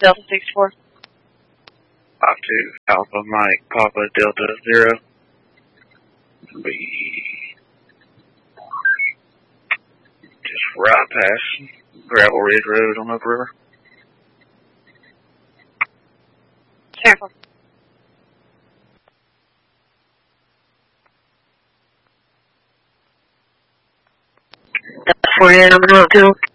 Delta 64. 52 Alpha Mike Papa Delta 0. Be just right past Gravel Ridge Road on Upriver. Careful. That's 48 on the road, too.